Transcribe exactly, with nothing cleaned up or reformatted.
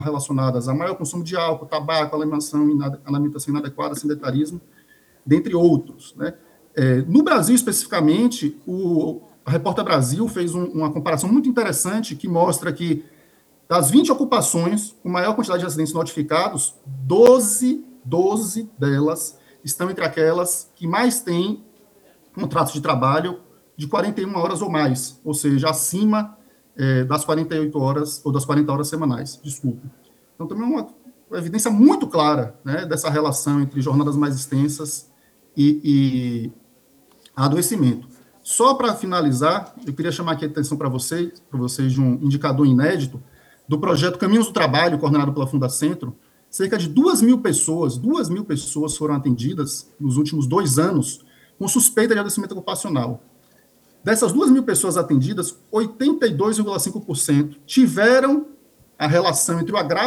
relacionadas a maior consumo de álcool, tabaco, alimentação, inade- alimentação inadequada, sedentarismo, dentre outros, né? É, no Brasil, especificamente, o, a Repórter Brasil fez um, uma comparação muito interessante que mostra que, das vinte ocupações com maior quantidade de acidentes notificados, doze, doze delas estão entre aquelas que mais têm contratos de trabalho de quarenta e uma horas ou mais, ou seja, acima é, das quarenta e oito horas, ou das quarenta horas semanais, desculpe. Então, também é uma, uma evidência muito clara, né, dessa relação entre jornadas mais extensas e, e adoecimento. Só para finalizar, eu queria chamar aqui a atenção para vocês, para vocês de um indicador inédito do projeto Caminhos do Trabalho, coordenado pela Fundacentro. Cerca de duas mil pessoas, duas mil pessoas foram atendidas nos últimos dois anos com suspeita de adoecimento ocupacional. Dessas duas mil pessoas atendidas, oitenta e dois vírgula cinco por cento tiveram a relação entre o agravo